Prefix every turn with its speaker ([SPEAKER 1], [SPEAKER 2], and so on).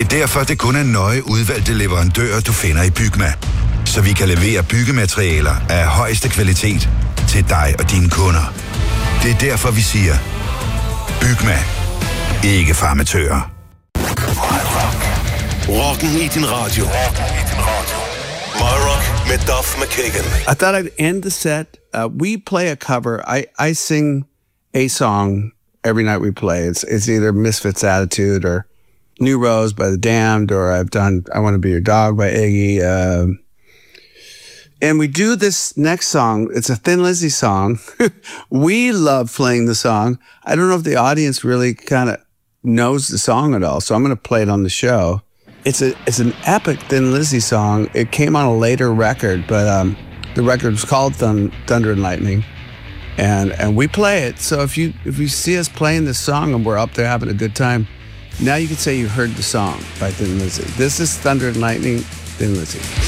[SPEAKER 1] er derfor, det kun er nøje udvalgte leverandører, du finder i Bygma. Så vi kan levere byggematerialer af højeste kvalitet til dig og dine kunder. Det er derfor, vi siger, Bygma. Ikke farmatører.
[SPEAKER 2] Rocken i din radio. My Rock med Duff McKagan.
[SPEAKER 3] I thought I'd end the set. We play a cover. I sing a song every night we play. It's either Misfits Attitude or New Rose by The Damned, or I've done I Want to Be Your Dog by Iggy. And we do this next song. It's a Thin Lizzy song. We love playing the song. I don't know if the audience really kind of knows the song at all, so I'm going to play it on the show. It's an epic Thin Lizzy song. It came on a later record, but the record was called Thunder and Lightning, and we play it. So if you see us playing this song and we're up there having a good time, now you can say you heard the song by Thin Lizzy. This is Thunder and Lightning, Thin Lizzy.